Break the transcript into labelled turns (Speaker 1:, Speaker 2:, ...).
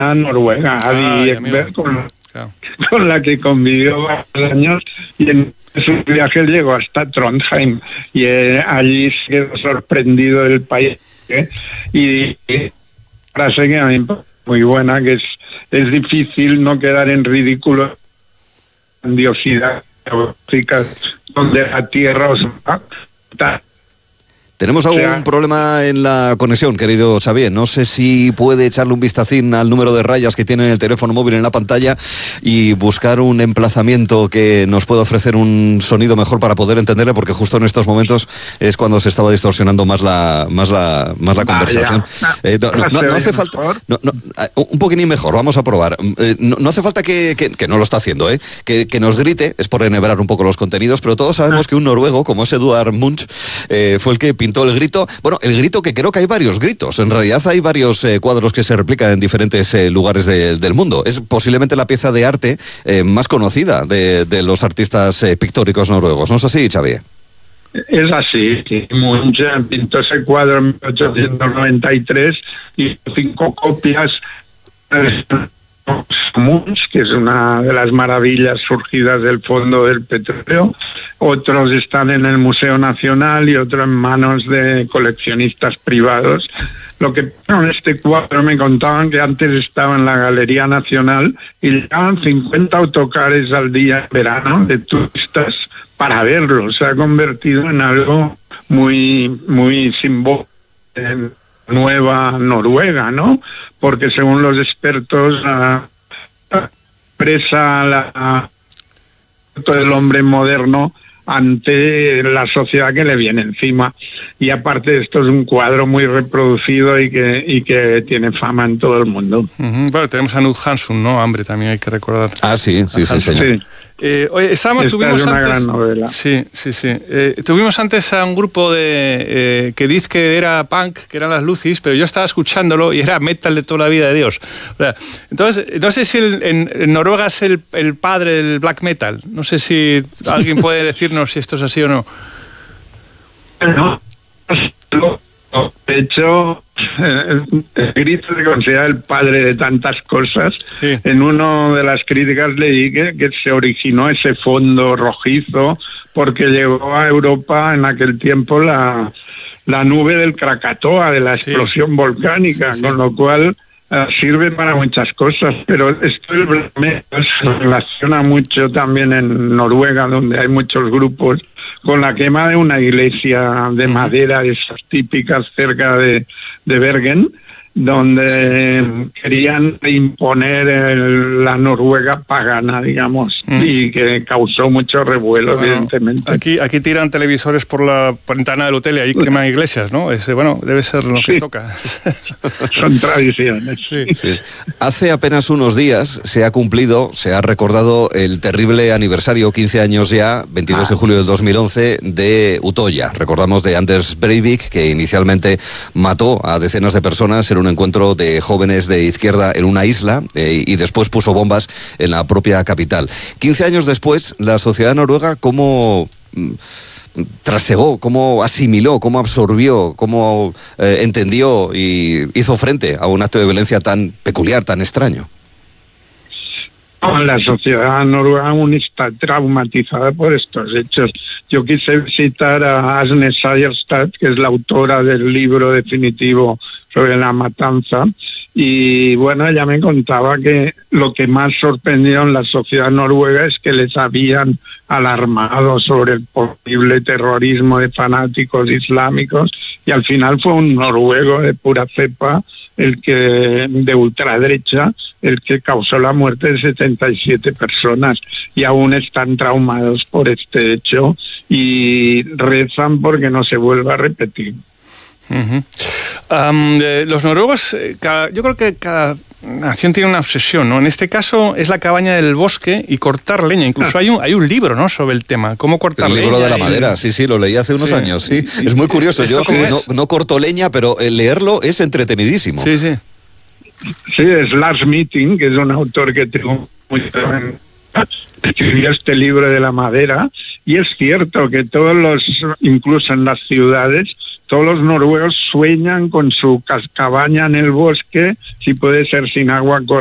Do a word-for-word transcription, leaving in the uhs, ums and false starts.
Speaker 1: noruega,
Speaker 2: ah,
Speaker 1: Adi Ekberg, con,
Speaker 2: claro.
Speaker 1: con la que convivió varios años, y en su viaje llegó hasta Trondheim, y eh, allí se quedó sorprendido del país, ¿eh? y, y frase que a mí me parece muy buena, que es, es difícil no quedar en ridículo en grandiosidad donde la tierra os va a...
Speaker 3: Tenemos algún o sea, problema en la conexión, querido Xavier. No sé si puede echarle un vistacín al número de rayas que tiene en el teléfono móvil en la pantalla y buscar un emplazamiento que nos pueda ofrecer un sonido mejor para poder entenderle, porque justo en estos momentos es cuando se estaba distorsionando más la más la más la conversación. Eh, no, no, no, no hace falta, no, no, un poquitín mejor. Vamos a probar. Eh, no, no hace falta que, que, que no lo está haciendo, eh, que, que nos grite. Es por enhebrar un poco los contenidos, pero todos sabemos que un noruego como es Edvard Munch eh, fue el que pintó el grito, bueno, el grito que creo que hay varios gritos, en realidad hay varios eh, cuadros que se replican en diferentes eh, lugares de, del mundo, es posiblemente la pieza de arte eh, más conocida de, de los artistas eh, pictóricos noruegos, ¿no es así, Xavier?
Speaker 1: Es así, sí. Munch pintó ese cuadro en mil ochocientos noventa y tres y cinco copias de Munch, que es una de las maravillas surgidas del fondo del petróleo. Otros están en el Museo Nacional y otros en manos de coleccionistas privados. Lo que en este cuadro me contaban que antes estaba en la Galería Nacional y llegaban cincuenta autocares al día en verano de turistas para verlo. Se ha convertido en algo muy, muy simbólico en Nueva Noruega, ¿no? Porque según los expertos uh, expresa la del hombre moderno ante la sociedad que le viene encima, y aparte esto es un cuadro muy reproducido y que y que tiene fama en todo el mundo.
Speaker 2: Uh-huh. Bueno, tenemos a Knut Hamsun, ¿no? Hambre también hay que recordar.
Speaker 3: Ah, sí, sí, sí, señor. Sí.
Speaker 2: Eh, oye, estábamos,
Speaker 1: Esta
Speaker 2: tuvimos
Speaker 1: es una
Speaker 2: antes,
Speaker 1: gran novela.
Speaker 2: Sí, sí, sí. Eh, tuvimos antes a un grupo de eh, que dice que era punk, que eran las Lucis, pero yo estaba escuchándolo y era metal de toda la vida de Dios. O sea, entonces, no sé si el, en, en Noruega es el, el padre del black metal. No sé si alguien puede decirnos si esto es así o no.
Speaker 1: No, de hecho, el grito se considera el padre de tantas cosas. Sí. En una de las críticas leí que, que se originó ese fondo rojizo porque llegó a Europa en aquel tiempo la, la nube del Krakatoa, de la explosión sí. volcánica, sí, sí. con lo cual uh, sirve para muchas cosas. Pero esto el black metal se relaciona mucho también en Noruega, donde hay muchos grupos, con la quema de una iglesia de madera, esas típicas cerca de, de Bergen, donde sí. querían imponer el, la Noruega pagana, digamos, mm. y que causó mucho revuelo, bueno, evidentemente.
Speaker 2: Aquí aquí tiran televisores por la ventana del hotel y ahí queman iglesias, ¿no? Ese, bueno, debe ser lo que sí. toca.
Speaker 1: Son tradiciones.
Speaker 2: Sí.
Speaker 3: Sí. Hace apenas unos días se ha cumplido, se ha recordado el terrible aniversario, quince años ya, veintidós de julio del dos mil once, de Utoya. Recordamos de Anders Breivik, que inicialmente mató a decenas de personas en un encuentro de jóvenes de izquierda en una isla eh, y después puso bombas en la propia capital. quince años después, la sociedad noruega, ¿cómo mm, trasegó, cómo asimiló, cómo absorbió, cómo eh, entendió y hizo frente a un acto de violencia tan peculiar, tan extraño?
Speaker 1: La sociedad noruega aún está traumatizada por estos hechos. Yo quise citar a Asne Seierstad, que es la autora del libro definitivo sobre la matanza, y bueno, ella me contaba que lo que más sorprendió en la sociedad noruega es que les habían alarmado sobre el posible terrorismo de fanáticos islámicos, y al final fue un noruego de pura cepa, el que de ultraderecha, el que causó la muerte de setenta y siete personas, y aún están traumados por este hecho y rezan porque no se vuelva a repetir.
Speaker 2: Uh-huh. Um, eh, los noruegos, eh, cada, yo creo que cada nación tiene una obsesión, ¿no? En este caso es la cabaña del bosque y cortar leña. Incluso hay un hay un libro, ¿no?, sobre el tema, cómo cortar leña. El libro
Speaker 3: de la
Speaker 2: y...
Speaker 3: madera, sí, sí, lo leí hace unos sí. años, sí. Es muy curioso. Yo no, no corto leña, pero leerlo es entretenidísimo.
Speaker 2: Sí, sí.
Speaker 1: Sí, es Lars Meeting, que es un autor que tengo muy escribió este libro de la madera, y es cierto que todos los, incluso en las ciudades, todos los noruegos sueñan con su cabaña en el bosque, si puede ser sin agua corriente,